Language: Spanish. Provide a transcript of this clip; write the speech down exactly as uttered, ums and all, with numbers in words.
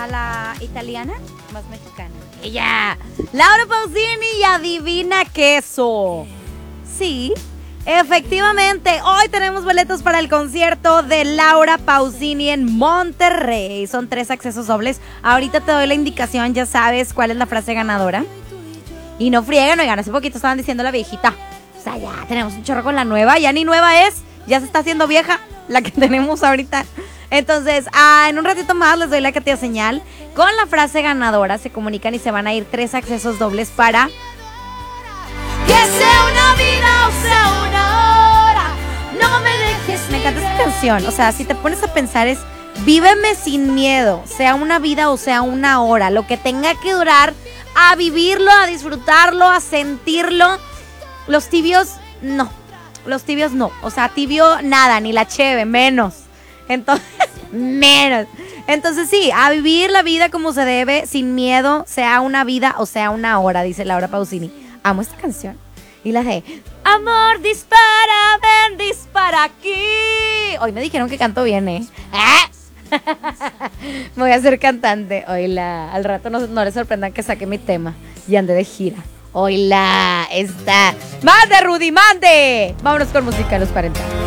a la italiana, más mexicana. Ella, Laura Pausini y Adivina Queso. Sí, efectivamente, hoy tenemos boletos para el concierto de Laura Pausini en Monterrey. Son tres accesos dobles. Ahorita te doy la indicación, ya sabes cuál es la frase ganadora. Y no frieguen, oigan, hace poquito estaban diciendo la viejita. O sea, ya tenemos un chorro con la nueva, ya ni nueva es, ya se está haciendo vieja la que tenemos ahorita. Entonces, ah, en un ratito más les doy la catilla señal. Con la frase ganadora se comunican y se van a ir tres accesos dobles para... Que sea una vida o sea una hora, no me dejes. Me encanta esta canción, o sea, si te pones a pensar es... Víveme sin miedo, sea una vida o sea una hora, lo que tenga que durar, a vivirlo, a disfrutarlo, a sentirlo. Los tibios, no, los tibios no, o sea, tibio nada, ni la cheve, menos. Entonces, menos. Entonces sí, a vivir la vida como se debe, sin miedo, sea una vida o sea una hora, dice Laura Pausini. Amo esta canción. Y la de amor, dispara, ven, dispara aquí. Hoy me dijeron que canto bien, ¿eh? ¿Ah? Voy a ser cantante. Oila, al rato no, no les sorprendan que saque mi tema y ande de gira. Oila, está. ¡Mande, Rudy, mande! Vámonos con música a los cuarenta.